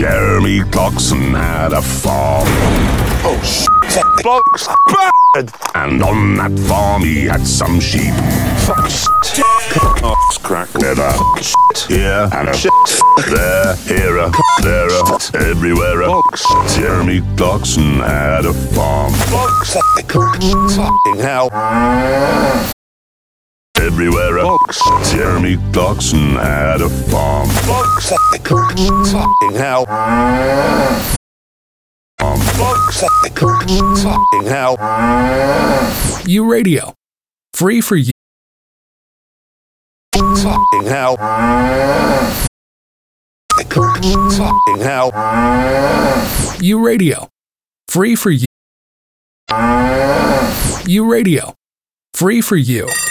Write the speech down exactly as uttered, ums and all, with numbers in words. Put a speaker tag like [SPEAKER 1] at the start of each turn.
[SPEAKER 1] Jeremy Clarkson had a farm.
[SPEAKER 2] Oh, shit. Blokes bad.
[SPEAKER 1] And on that farm he had some sheep.
[SPEAKER 2] Fuck shit.
[SPEAKER 1] Ox crack leather.
[SPEAKER 2] Shit.
[SPEAKER 1] Here and a
[SPEAKER 2] Shit.
[SPEAKER 1] there, here a, there a, everywhere a.
[SPEAKER 2] Blokes.
[SPEAKER 1] Jeremy Clarkson had a farm.
[SPEAKER 2] Blokes. Fucking hell.
[SPEAKER 1] Everywhere a.
[SPEAKER 2] Blokes.
[SPEAKER 1] Jeremy Clarkson had a farm.
[SPEAKER 2] Blokes. Fucking hell. Blokes. Fucking hell.
[SPEAKER 3] U Radio. Free for you.
[SPEAKER 2] Fucking hell. Fucking hell.
[SPEAKER 3] U Radio. Free for you. U Radio. Free for you.